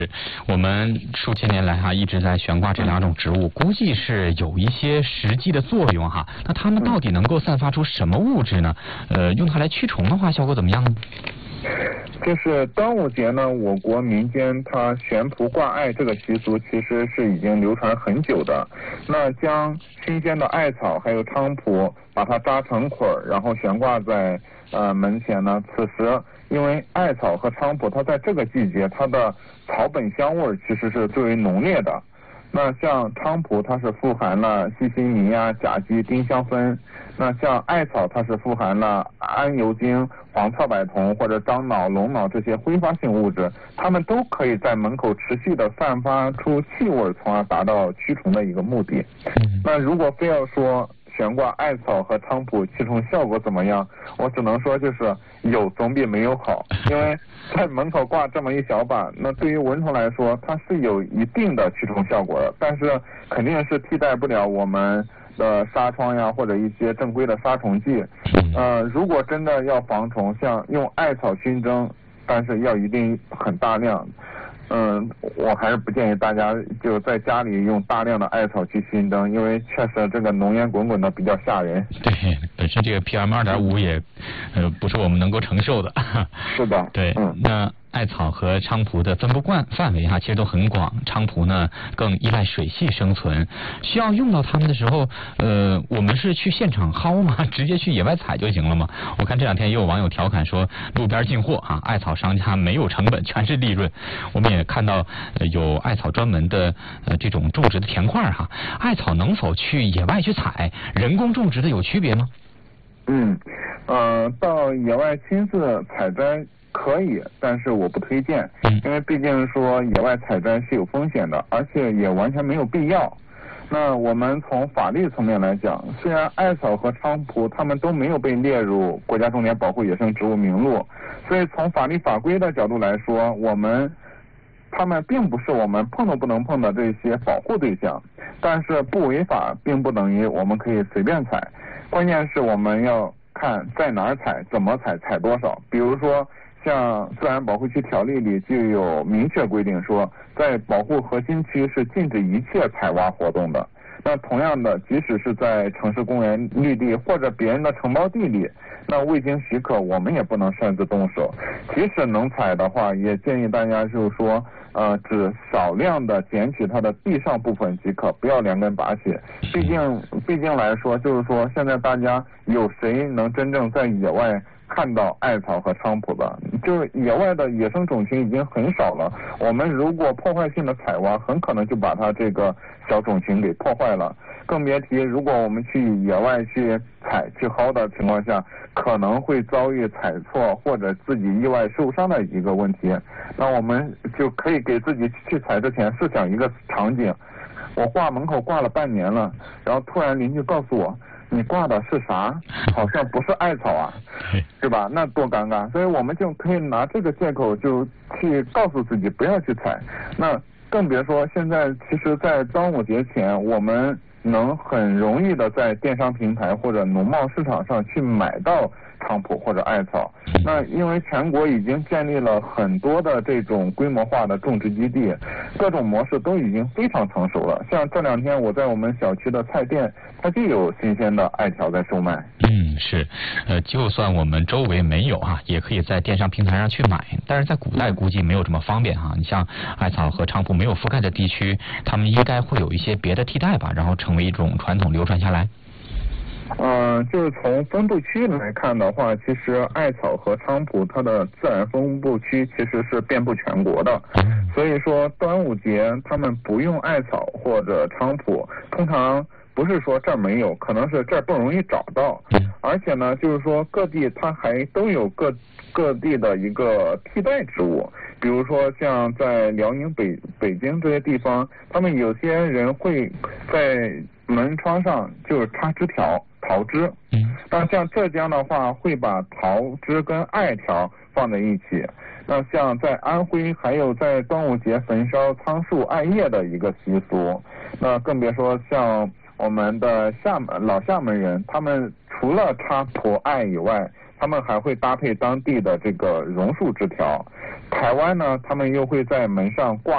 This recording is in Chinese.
我们数千年来一直在悬挂这两种植物，估计是有一些实际的作用哈。那它们到底能够散发出什么物质呢？用它来驱虫的话，效果怎么样呢？ 就是端午节呢，我国民间它悬蒲挂艾这个习俗其实是已经流传很久的。那将新鲜的艾草还有菖蒲，把它扎成捆儿，然后悬挂在门前呢。此时因为艾草和菖蒲它在这个季节它的草本香味其实是最为浓烈的。那像菖蒲它是富含了西西米啊、甲基、丁香酚，那像艾草它是富含了桉油精、黄草柏酮或者樟脑、龙脑这些挥发性物质，它们都可以在门口持续的散发出气味，从而达到驱虫的一个目的。那如果非要说悬挂艾草和菖蒲驱虫效果怎么样，我只能说就是有总比没有好。因为在门口挂这么一小把，那对于蚊虫来说它是有一定的驱虫效果的，但是肯定是替代不了我们的纱窗呀或者一些正规的杀虫剂。如果真的要防虫，像用艾草熏蒸，但是要一定很大量。我还是不建议大家就在家里用大量的艾草去熏蒸，因为确实这个浓烟滚滚的比较吓人。 对，本身这个 PM2.5也不是我们能够承受的。 是的。 对，那艾草和菖蒲的分布范围其实都很广，菖蒲呢更依赖水系生存，需要用到它们的时候，我们是去现场薅吗？直接去野外采就行了吗？我看这两天也有网友调侃说，路边进货艾草商家没有成本，全是利润。我们也看到有艾草专门的这种种植的田块艾草能否去野外去采？人工种植的有区别吗？ 到野外亲自采摘可以，但是我不推荐，因为毕竟说野外采摘是有风险的，而且也完全没有必要。那我们从法律层面来讲，虽然艾草和菖蒲它们都没有被列入国家重点保护野生植物名录，所以从法律法规的角度来说，它们并不是我们碰都不能碰的这些保护对象。但是不违法并不等于我们可以随便采，关键是我们要看在哪儿采、怎么采、采多少。比如说像自然保护区条例里就有明确规定说，在保护核心区是禁止一切采挖活动的。那同样的，即使是在城市公园绿地或者别人的承包地里，那未经许可我们也不能擅自动手。即使能采的话，也建议大家就是说只少量的捡取它的地上部分即可，不要连根拔起。毕竟来说，就是说现在大家有谁能真正在野外看到艾草和菖蒲的？就是野外的野生种群已经很少了，我们如果破坏性的采挖，很可能就把它这个小种群给破坏了。更别提如果我们去野外去采去薅的情况下，可能会遭遇采错或者自己意外受伤的一个问题。那我们就可以给自己去采之前设想一个场景，我挂门口挂了半年了，然后突然邻居告诉我，你挂的是啥？好像不是艾草啊，是吧？那多尴尬！所以我们就可以拿这个借口就去告诉自己不要去采。那更别说现在，其实在端午节前，我们能很容易的在电商平台或者农贸市场上去买到菖蒲或者艾草。那因为全国已经建立了很多的这种规模化的种植基地，各种模式都已经非常成熟了。像这两天我在我们小区的菜店，它就有新鲜的艾条在售卖。 是，就算我们周围没有也可以在电商平台上去买，但是在古代估计没有这么方便你像艾草和菖蒲没有覆盖的地区，他们应该会有一些别的替代吧，然后成为一种传统流传下来。 就是从分布区来看的话，其实艾草和菖蒲它的自然分布区其实是遍布全国的。所以说端午节他们不用艾草或者菖蒲，通常不是说这儿没有，可能是这儿不容易找到。而且呢，就是说各地它还都有各地的一个替代植物。比如说像在辽宁北京这些地方，他们有些人会在门窗上就是插枝条桃枝。那像浙江的话会把桃枝跟艾条放在一起。那像在安徽还有在端午节焚烧苍树艾叶的一个习俗。那更别说像我们的老厦门人，他们除了插蒲艾以外，他们还会搭配当地的这个榕树枝条。台湾呢，他们又会在门上挂